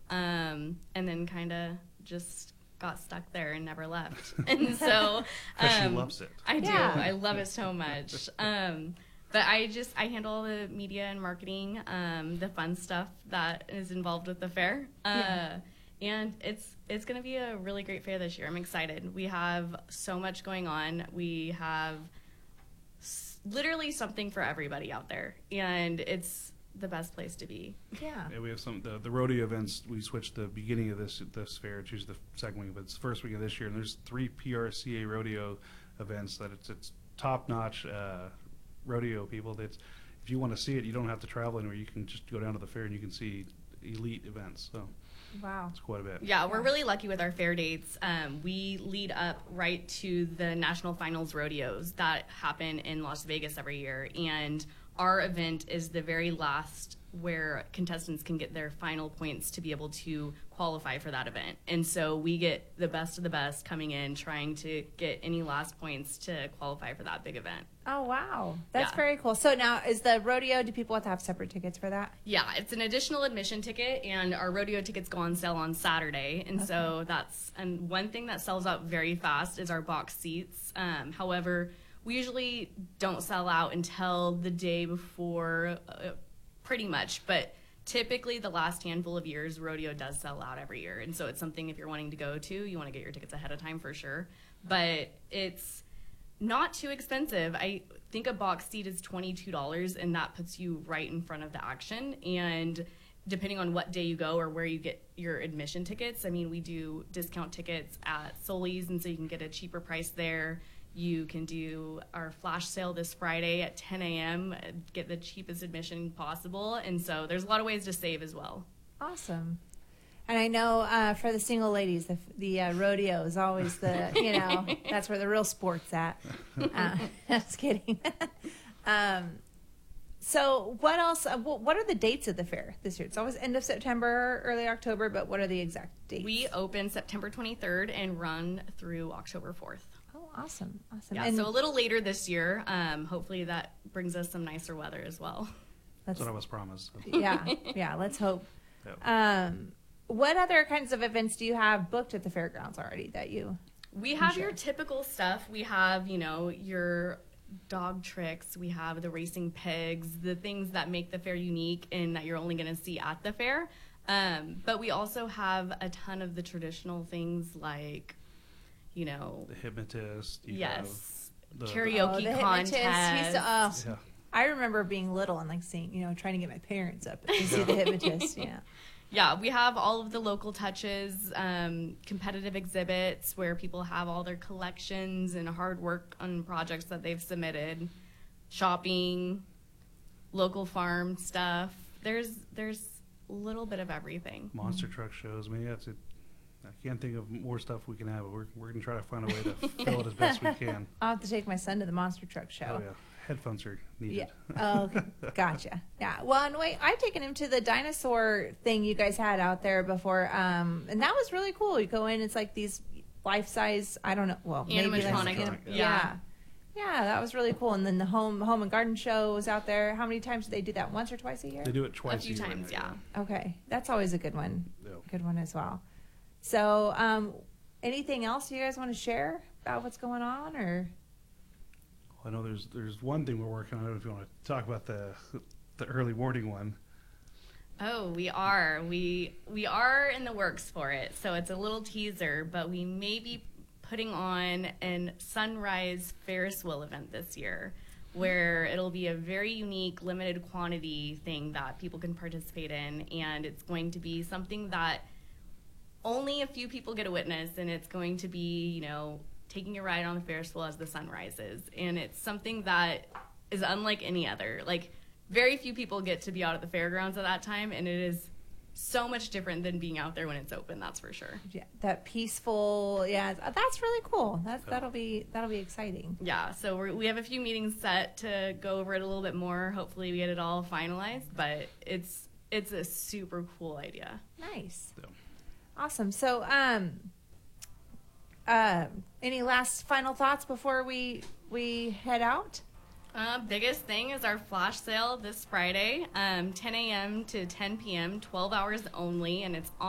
and then kind of just got stuck there and never left. And so she loves it. I do. I love it so much. But I handle all the media and marketing, the fun stuff that is involved with the fair. And it's going to be a really great fair this year. I'm excited. We have so much going on. We have literally something for everybody out there, and it's the best place to be. Yeah. We have the rodeo events. We switched the beginning of this fair to the second week, but it's the first week of this year, and there's 3 PRCA rodeo events that it's top-notch rodeo people. That's, if you want to see it, you don't have to travel anywhere. You can just go down to the fair and you can see elite events. So wow, it's quite a bit. Yeah, we're really lucky with our fair dates. We lead up right to the national finals rodeos that happen in Las Vegas every year, and our event is the very last where contestants can get their final points to be able to qualify for that event. And so we get the best of the best coming in, trying to get any last points to qualify for that big event. Oh, wow. That's very cool. So now, is the rodeo, do people have to have separate tickets for that? Yeah, it's an additional admission ticket, and our rodeo tickets go on sale on Saturday. And so and one thing that sells out very fast is our box seats. However, we usually don't sell out until the day before, pretty much. But typically the last handful of years, rodeo does sell out every year. And so it's something, if you're wanting to go to, you want to get your tickets ahead of time for sure. But it's not too expensive. I think a box seat is $22, and that puts you right in front of the action. And depending on what day you go or where you get your admission tickets, I mean, we do discount tickets at Sully's, and so you can get a cheaper price there. You can do our flash sale this Friday at 10 a.m., get the cheapest admission possible. And so there's a lot of ways to save as well. Awesome. And I know for the single ladies, the rodeo is always the, that's where the real sport's at. Just kidding. So what else, what are the dates of the fair this year? It's always end of September, early October, but what are the exact dates? We open September 23rd and run through October 4th. Oh, awesome. Yeah, and so a little later this year. Hopefully that brings us some nicer weather as well. That's what I was promised. Yeah, let's hope. Yep. What other kinds of events do you have booked at the fairgrounds already that you... We have your typical stuff. We have, your dog tricks. We have the racing pigs, the things that make the fair unique and that you're only going to see at the fair. But we also have a ton of the traditional things like, the hypnotist. Yes. The Karaoke contest. I remember being little and like seeing, trying to get my parents up to see the hypnotist. Yeah. Yeah, we have all of the local touches, competitive exhibits where people have all their collections and hard work on projects that they've submitted, shopping, local farm stuff. There's a little bit of everything. Monster truck shows. I mean, I can't think of more stuff we can have. But we're going to try to find a way to fill it as best we can. I'll have to take my son to the monster truck show. Oh, yeah. Headphones are needed. Yeah. Oh, okay. Gotcha. Yeah. Well, and wait, I've taken him to the dinosaur thing you guys had out there before, and that was really cool. You go in, it's like these life-size, I don't know, well, maybe animatronic. Yeah, that was really cool. And then the home and garden show was out there. How many times do they do that? Once or twice a year? They do it twice a few times, yeah. Okay. That's always a good one. Yeah. Good one as well. So, anything else you guys want to share about what's going on, or? I know there's one thing we're working on. I don't know if you want to talk about the early warning one. Oh, we are. We are in the works for it. So it's a little teaser, but we may be putting on an Sunrise Ferris wheel event this year, where it'll be a very unique, limited quantity thing that people can participate in, and it's going to be something that only a few people get to witness, and it's going to be, taking a ride on the Ferris wheel as the sun rises. And it's something that is unlike any other. Like, very few people get to be out at the fairgrounds at that time, and it is so much different than being out there when it's open, that's for sure. Yeah, that peaceful, that's really cool. That'll be exciting. Yeah, so we have a few meetings set to go over it a little bit more. Hopefully we get it all finalized, but it's a super cool idea. Nice. So. Awesome. So, any last final thoughts before we head out? Biggest thing is our flash sale this Friday, 10 a.m. to 10 p.m., 12 hours only, and it's